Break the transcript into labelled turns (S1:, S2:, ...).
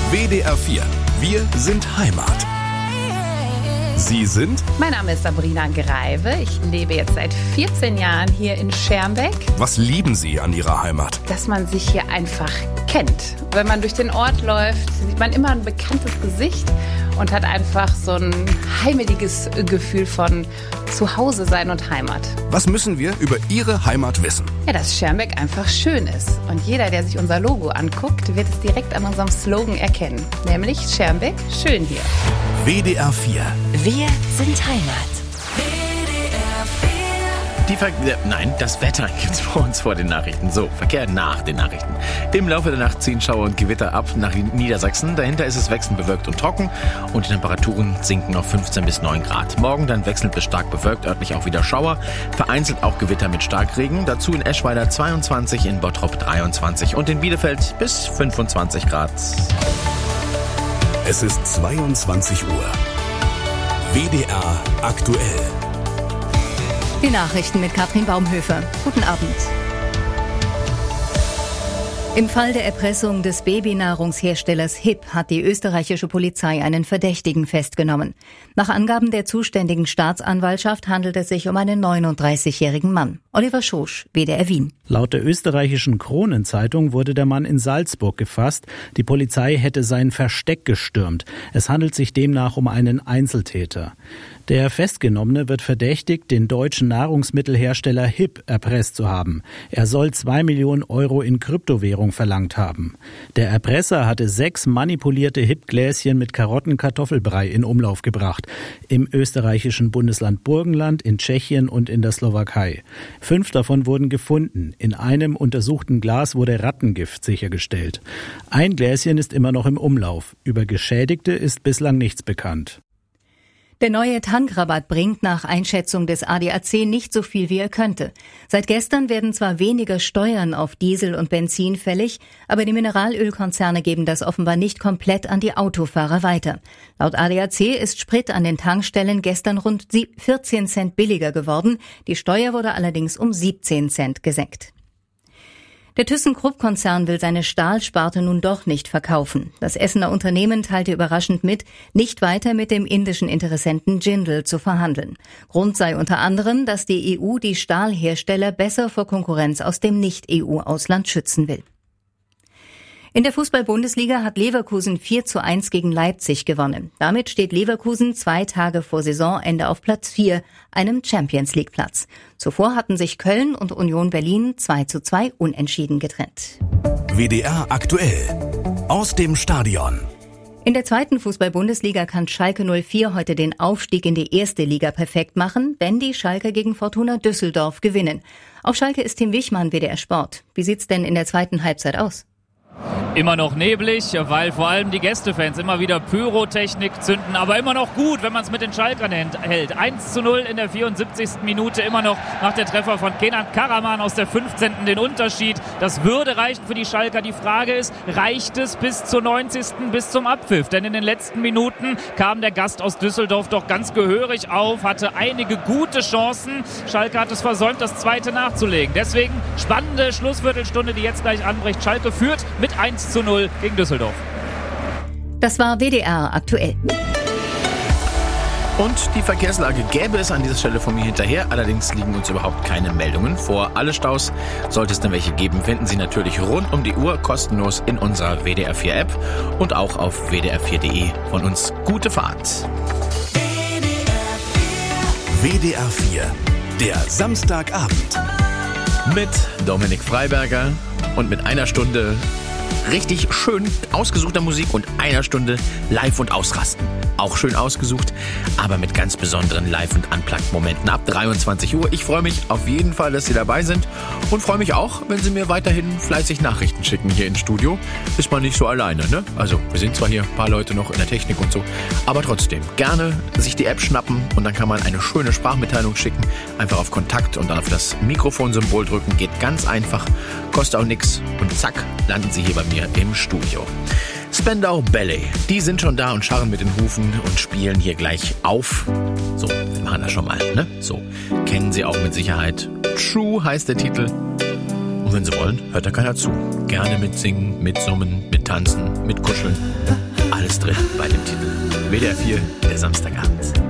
S1: WDR 4. Wir sind Heimat. Sie sind?
S2: Mein Name ist Sabrina Greive. Ich lebe jetzt seit 14 Jahren hier in Schermbeck.
S1: Was lieben Sie an Ihrer Heimat?
S2: Dass man sich hier einfach kennt. Wenn man durch den Ort läuft, sieht man immer ein bekanntes Gesicht und hat einfach so ein heimeliges Gefühl von Zuhause sein und Heimat.
S1: Was müssen wir über Ihre Heimat wissen?
S2: Ja, dass Schermbeck einfach schön ist. Und jeder, der sich unser Logo anguckt, wird es direkt an unserem Slogan erkennen. Nämlich Schermbeck, schön hier.
S1: WDR 4.
S3: Wir sind Heimat.
S4: Das Wetter gibt's bei uns vor den Nachrichten. So, Verkehr nach den Nachrichten. Im Laufe der Nacht ziehen Schauer und Gewitter ab nach Niedersachsen. Dahinter ist es wechselnd bewölkt und trocken und die Temperaturen sinken auf 15 bis 9 Grad. Morgen dann wechselnd bis stark bewölkt, örtlich auch wieder Schauer. Vereinzelt auch Gewitter mit Starkregen. Dazu in Eschweiler 22, in Bottrop 23 und in Bielefeld bis 25 Grad.
S1: Es ist 22 Uhr. WDR aktuell.
S3: Die Nachrichten mit Katrin Baumhöfer. Guten Abend. Im Fall der Erpressung des Babynahrungsherstellers HiP hat die österreichische Polizei einen Verdächtigen festgenommen. Nach Angaben der zuständigen Staatsanwaltschaft handelt es sich um einen 39-jährigen Mann. Oliver Schosch, WDR Wien.
S5: Laut der österreichischen Kronenzeitung wurde der Mann in Salzburg gefasst. Die Polizei hätte sein Versteck gestürmt. Es handelt sich demnach um einen Einzeltäter. Der Festgenommene wird verdächtigt, den deutschen Nahrungsmittelhersteller HiP erpresst zu haben. Er soll 2 Millionen Euro in Kryptowährung verlangt haben. Der Erpresser hatte 6 manipulierte HiP-Gläschen mit Karottenkartoffelbrei in Umlauf gebracht. Im österreichischen Bundesland Burgenland, in Tschechien und in der Slowakei. 5 davon wurden gefunden. In einem untersuchten Glas wurde Rattengift sichergestellt. Ein Gläschen ist immer noch im Umlauf. Über Geschädigte ist bislang nichts bekannt.
S3: Der neue Tankrabatt bringt nach Einschätzung des ADAC nicht so viel, wie er könnte. Seit gestern werden zwar weniger Steuern auf Diesel und Benzin fällig, aber die Mineralölkonzerne geben das offenbar nicht komplett an die Autofahrer weiter. Laut ADAC ist Sprit an den Tankstellen gestern rund 14 Cent billiger geworden. Die Steuer wurde allerdings um 17 Cent gesenkt. Der ThyssenKrupp-Konzern will seine Stahlsparte nun doch nicht verkaufen. Das Essener Unternehmen teilte überraschend mit, nicht weiter mit dem indischen Interessenten Jindal zu verhandeln. Grund sei unter anderem, dass die EU die Stahlhersteller besser vor Konkurrenz aus dem Nicht-EU-Ausland schützen will. In der Fußball-Bundesliga hat Leverkusen 4:1 gegen Leipzig gewonnen. Damit steht Leverkusen 2 Tage vor Saisonende auf Platz 4, einem Champions-League-Platz. Zuvor hatten sich Köln und Union Berlin 2:2 unentschieden getrennt.
S1: WDR aktuell. Aus dem Stadion.
S3: In der zweiten Fußball-Bundesliga kann Schalke 04 heute den Aufstieg in die erste Liga perfekt machen, wenn die Schalker gegen Fortuna Düsseldorf gewinnen. Auf Schalke ist Tim Wichmann, WDR Sport. Wie sieht's denn in der zweiten Halbzeit aus?
S6: Immer noch neblig, weil vor allem die Gästefans immer wieder Pyrotechnik zünden, aber immer noch gut, wenn man es mit den Schalkern hält. 1:0 in der 74. Minute, immer noch nach der Treffer von Kenan Karaman aus der 15. den Unterschied. Das würde reichen für die Schalker. Die Frage ist, reicht es bis zur 90., bis zum Abpfiff? Denn in den letzten Minuten kam der Gast aus Düsseldorf doch ganz gehörig auf, hatte einige gute Chancen. Schalke hat es versäumt, das zweite nachzulegen. Deswegen spannende Schlussviertelstunde, die jetzt gleich anbricht. Schalke führt mit 1:0 gegen Düsseldorf.
S3: Das war WDR aktuell.
S4: Und die Verkehrslage gäbe es an dieser Stelle von mir hinterher. Allerdings liegen uns überhaupt keine Meldungen vor. Alle Staus, sollte es denn welche geben, finden Sie natürlich rund um die Uhr kostenlos in unserer WDR 4 App und auch auf wdr4.de. Von uns gute Fahrt.
S1: WDR 4. Der Samstagabend.
S4: Mit Dominik Freiberger und mit einer Stunde richtig schön ausgesuchter Musik und einer Stunde live und ausrasten. Auch schön ausgesucht, aber mit ganz besonderen Live- und Unplugged-Momenten ab 23 Uhr. Ich freue mich auf jeden Fall, dass Sie dabei sind und freue mich auch, wenn Sie mir weiterhin fleißig Nachrichten schicken hier ins Studio. Ist man nicht so alleine, ne? Also, wir sind zwar hier ein paar Leute noch in der Technik und so, aber trotzdem gerne sich die App schnappen und dann kann man eine schöne Sprachmitteilung schicken. Einfach auf Kontakt und dann auf das Mikrofonsymbol drücken. Geht ganz einfach, kostet auch nichts und zack, landen Sie hier bei mir im Studio. Spandau Ballet, die sind schon da und scharren mit den Hufen und spielen hier gleich auf. So, wir machen das schon mal, ne? So, kennen Sie auch mit Sicherheit. True heißt der Titel. Und wenn Sie wollen, hört da keiner zu. Gerne mitsingen, mitsummen, mittanzen, mitkuscheln. Alles drin bei dem Titel. WDR 4, der Samstagabend.